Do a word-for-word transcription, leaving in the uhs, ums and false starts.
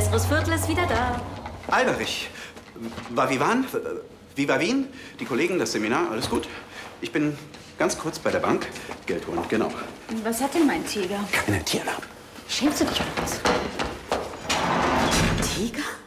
Unseres Viertel ist wieder da. Alberich. War Vivan? Viva Wien? Die Kollegen, das Seminar, alles gut? Ich bin ganz kurz bei der Bank. Geld holen, genau. Was hat denn mein Tiger? Keine Tiere. Schämst du dich oder was? Tiger?